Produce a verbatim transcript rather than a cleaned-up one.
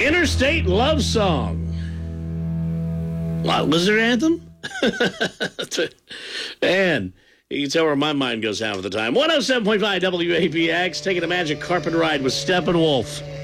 Interstate Love Song. Lot Lizard Anthem? Man, you can tell where my mind goes half of the time. one oh seven point five W A B X, taking a magic carpet ride with Steppenwolf.